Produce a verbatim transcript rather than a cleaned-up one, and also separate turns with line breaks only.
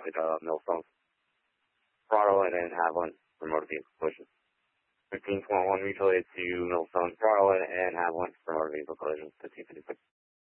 with uh, Millstone throttle and then have one for motor vehicle collision. fifteen point one mutual aid to Millstone throttle and have one for motor vehicle collision. fifteen fifty-six.